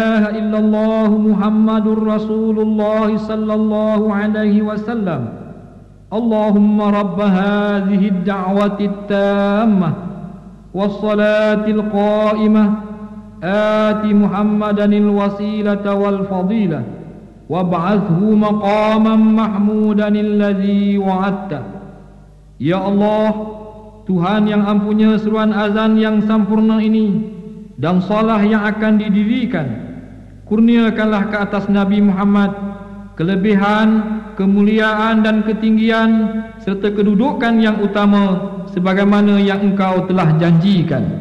ilaha illallah Muhammadur Rasulullah sallallahu alaihi wasallam. Allahumma rabb hadhihi ad-da'wati at-tammah was-salatil qa'imah ati Muhammadanil wasilata wal fadilah wab'athhu maqaman mahmudan alladhi wa'adta. Ya Allah, Tuhan yang ampunya seruan azan yang sempurna ini dan salah yang akan didirikan, kurniakanlah ke atas Nabi Muhammad kelebihan, kemuliaan dan ketinggian serta kedudukan yang utama sebagaimana yang Engkau telah janjikan.